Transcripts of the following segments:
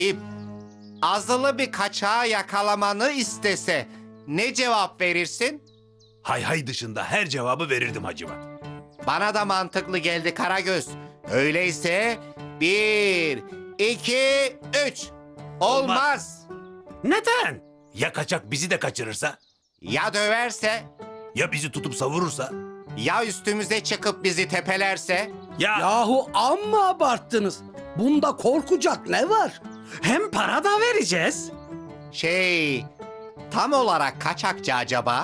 İp, azılı bir kaçağı yakalamanı istese ne cevap verirsin? Hay hay dışında her cevabı verirdim Hacivat. Bana da mantıklı geldi Karagöz. Öyleyse 1, 2, 3. Olmaz. Neden? Ya kaçak bizi de kaçırırsa? Ya döverse? Ya bizi tutup savurursa? Ya üstümüze çıkıp bizi tepelerse? Ya Yahu amma abarttınız. Bunda korkacak ne var? Hem para da vereceğiz. Tam olarak kaçakçı acaba?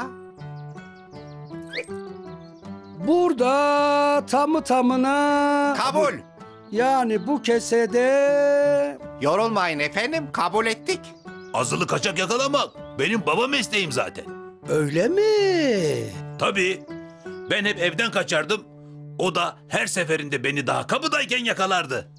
Burada tamı tamına... Kabul. Yani bu kesede... Yorulmayın efendim, kabul ettik. azılı kaçak yakalamak benim baba mesleğim zaten. Öyle mi? Tabii. Ben hep evden kaçardım. O da her seferinde beni daha kapıdayken yakalardı.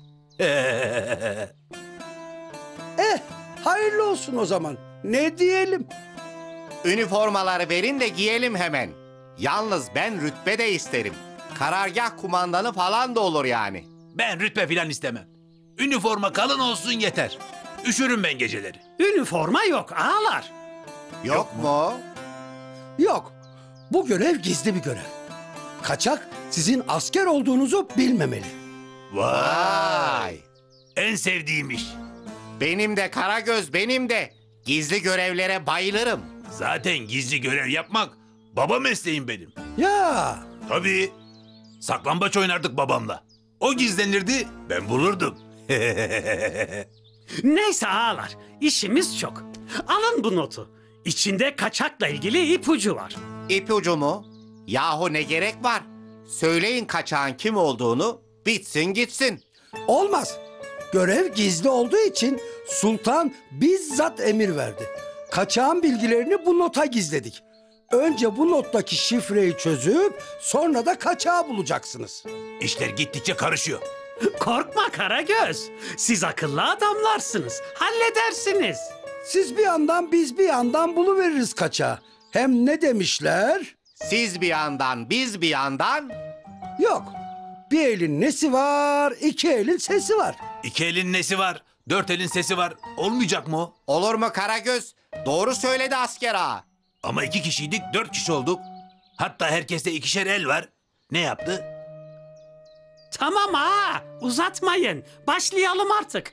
Hayırlı olsun o zaman. Ne diyelim? Üniformaları verin de giyelim hemen. Yalnız ben rütbe de isterim. Karargah kumandanı falan da olur yani. Ben rütbe filan istemem. Üniforma kalın olsun yeter. Üşürüm ben geceleri. Üniforma yok ağalar. Yok mu? Yok. Bu görev gizli bir görev. Kaçak sizin asker olduğunuzu bilmemeli. Vay. En sevdiğim iş. Benim de Karagöz, benim de. Gizli görevlere bayılırım. Zaten gizli görev yapmak baba mesleğim benim. Ya Tabii. Saklambaç oynardık babamla. O gizlenirdi, ben bulurdum. Neyse ağalar, işimiz çok. Alın bu notu. İçinde kaçakla ilgili ipucu var. İpucu mu? Yahu ne gerek var? Söyleyin kaçağın kim olduğunu, bitsin gitsin. olmaz. Görev gizli olduğu için sultan bizzat emir verdi. Kaçağın bilgilerini bu nota gizledik. Önce bu nottaki şifreyi çözüp sonra da kaçağı bulacaksınız. İşler gittikçe karışıyor. Korkma Karagöz. Siz akıllı adamlarsınız. Halledersiniz. Siz bir yandan biz bir yandan buluveririz kaçağı. Hem ne demişler? Siz bir yandan, biz bir yandan. Yok. Bir elin nesi var, iki elin sesi var. 2 elin nesi var, 4 elin sesi var. Olmayacak mı o? Olur mu Karagöz? Doğru söyledi asker ağa. Ama 2 kişiydik, 4 kişi olduk. Hatta herkeste 2'şer el var. Ne yaptı? Tamam ağa, uzatmayın. Başlayalım artık.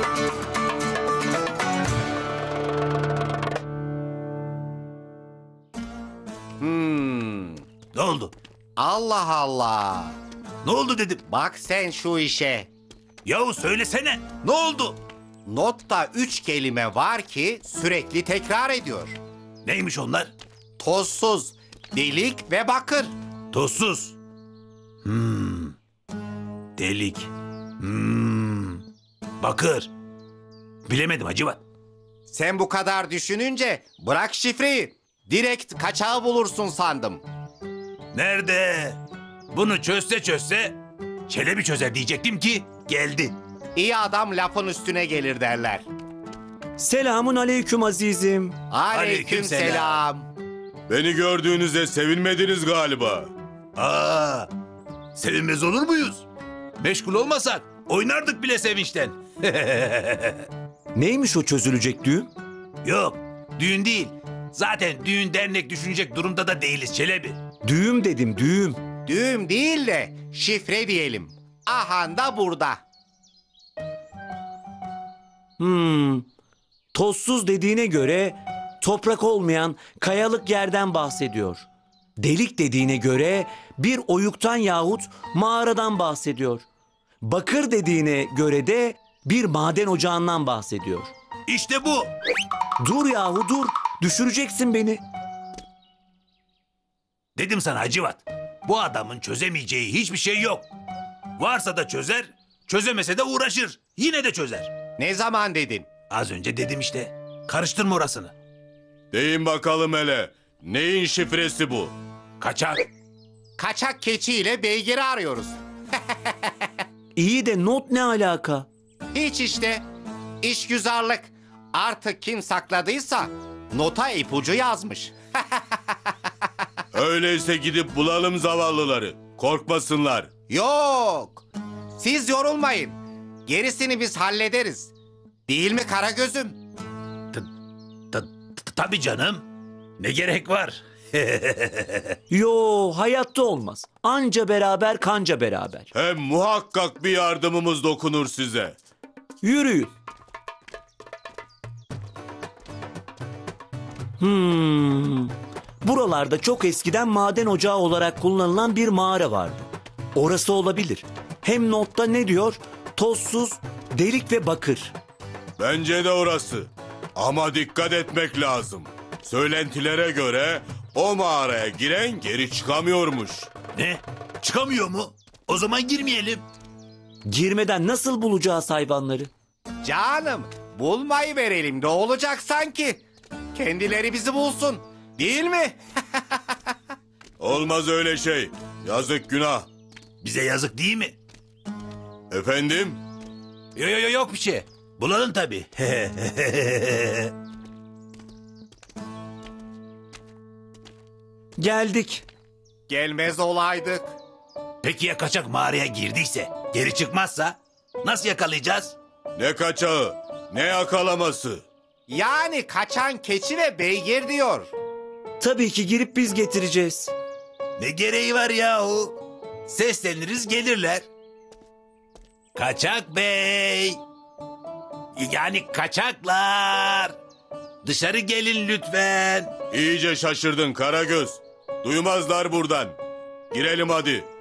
Ne oldu? Allah Allah. Ne oldu dedim. Bak sen şu işe. Yahu söylesene. Ne oldu? Notta 3 kelime var ki sürekli tekrar ediyor. Neymiş onlar? Tozsuz, delik ve bakır. Tozsuz. Delik. Bakır. Bilemedim Hacivat. Sen bu kadar düşününce bırak şifreyi. Direkt kaçağı bulursun sandım. Nerede? Bunu çözse Çelebi çözer diyecektim ki geldi. İyi adam lafın üstüne gelir derler. Selamun aleyküm azizim. Aleykümselam. Beni gördüğünüzde sevinmediniz galiba. Aa, sevinmez olur muyuz? Meşgul olmasak oynardık bile sevinçten. Neymiş o çözülecek düğüm? Yok, düğün değil. Zaten düğün dernek düşünecek durumda da değiliz Çelebi. Düğüm dedim, düğüm. Düğüm değil de şifre diyelim. Ahan da burada. Tozsuz dediğine göre toprak olmayan kayalık yerden bahsediyor. Delik dediğine göre bir oyuktan yahut mağaradan bahsediyor. Bakır dediğine göre de bir maden ocağından bahsediyor. İşte bu. Dur yahu dur, düşüreceksin beni. Dedim sana Hacivat. Bu adamın çözemeyeceği hiçbir şey yok. Varsa da çözer, çözemese de uğraşır. Yine de çözer. Ne zaman dedin? Az önce dedim işte. Karıştırma orasını. Deyin bakalım hele. Neyin şifresi bu? Kaçak. Kaçak keçiyle beygiri arıyoruz. İyi de not ne alaka? Hiç işte. İşgüzarlık. Artık kim sakladıysa nota ipucu yazmış. Öyleyse gidip bulalım zavallıları. Korkmasınlar. Yok. Siz yorulmayın. Gerisini biz hallederiz. Değil mi Karagöz'üm? Tabii canım. Ne gerek var? Yo, hayatta olmaz. Anca beraber kanca beraber. Hem muhakkak bir yardımımız dokunur size. Yürüyün. Buralarda çok eskiden maden ocağı olarak kullanılan bir mağara vardı. Orası olabilir. Hem notta ne diyor? Tozsuz, delik ve bakır. Bence de orası. Ama dikkat etmek lazım. Söylentilere göre o mağaraya giren geri çıkamıyormuş. Ne? Çıkamıyor mu? O zaman girmeyelim. Girmeden nasıl bulacağız hayvanları? Canım, bulmayı verelim. Ne olacak sanki? Kendileri bizi bulsun. Değil mi? Olmaz öyle şey. Yazık günah. Bize yazık değil mi? Efendim? Yok bir şey. Bulalım tabii. Geldik. Gelmez olaydık. Peki ya kaçak mağaraya girdiyse, geri çıkmazsa nasıl yakalayacağız? Ne kaçağı, ne yakalaması. Yani kaçan keçi ve beygir diyor. Tabii ki girip biz getireceğiz. Ne gereği var yahu? Sesleniriz gelirler. Kaçak bey. Yani kaçaklar. Dışarı gelin lütfen. İyice şaşırdın Karagöz. Duymazlar buradan. Girelim hadi.